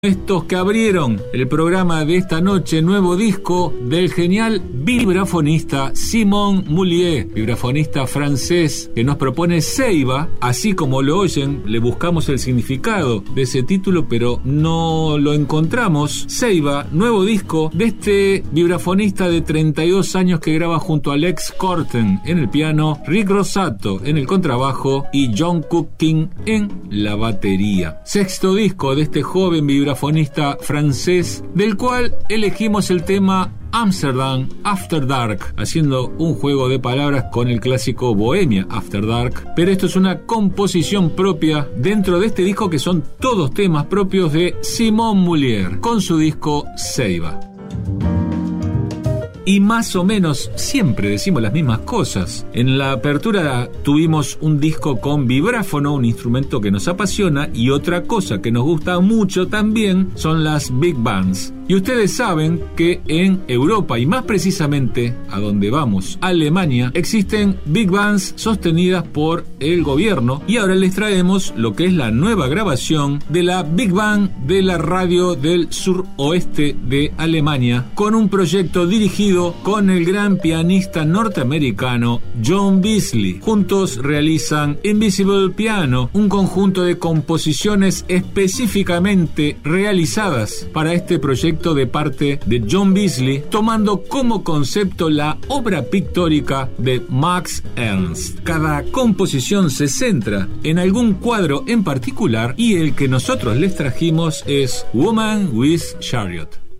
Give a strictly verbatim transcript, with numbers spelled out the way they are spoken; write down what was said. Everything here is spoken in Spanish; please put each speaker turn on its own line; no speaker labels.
Estos que abrieron el programa de esta noche, nuevo disco del genial vibrafonista Simon Moulier, vibrafonista francés, que nos propone Ceiba. Así como lo oyen, le buscamos el significado de ese título, pero no lo encontramos. Ceiba, nuevo disco de este vibrafonista de treinta y dos años que graba junto a Lex Corten en el piano, Rick Rosato en el contrabajo y John Cook King en la batería. Sexto disco de este joven vibrafonista francés, del cual elegimos el tema Amsterdam After Dark, haciendo un juego de palabras con el clásico Bohemia After Dark, pero esto es una composición propia dentro de este disco que son todos temas propios de Simon Moulier con su disco Ceiba. Y más o menos siempre decimos las mismas cosas. En la apertura tuvimos un disco con vibráfono, un instrumento que nos apasiona, y otra cosa que nos gusta mucho también son las big bands. Y ustedes saben que en Europa, y más precisamente a donde vamos, Alemania, existen big bands sostenidas por el gobierno, y ahora les traemos lo que es la nueva grabación de la Big Band de la radio del suroeste de Alemania, con un proyecto dirigido con el gran pianista norteamericano John Beasley. Juntos realizan Invisible Piano, un conjunto de composiciones específicamente realizadas para este proyecto de parte de John Beasley, tomando como concepto la obra pictórica de Max Ernst. Cada composición se centra en algún cuadro en particular, y el que nosotros les trajimos es Woman with Chariot.